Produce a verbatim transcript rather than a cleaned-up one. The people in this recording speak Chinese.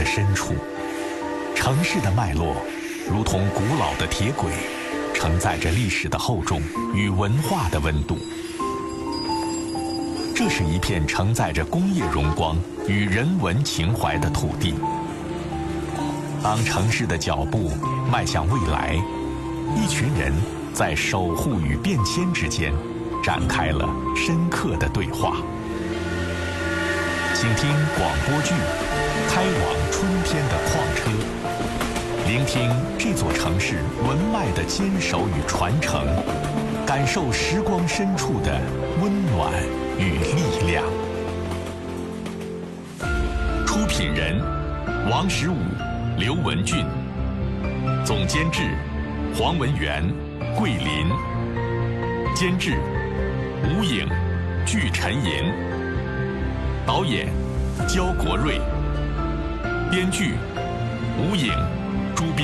深处。城市的脉络，如同古老的铁轨，承载着历史的厚重与文化的温度。这是一片承载着工业荣光与人文情怀的土地。当城市的脚步迈向未来，一群人在守护与变迁之间展开了深刻的对话。请听广播剧《开往春天的矿车》，聆听这座城市文脉的坚守与传承，感受时光深处的温暖与力量。出品人：王十五、刘文俊，总监制：黄文元、桂林，监制：吴颖、具晨银，导演：焦国瑞，编剧：吴颖、朱斌。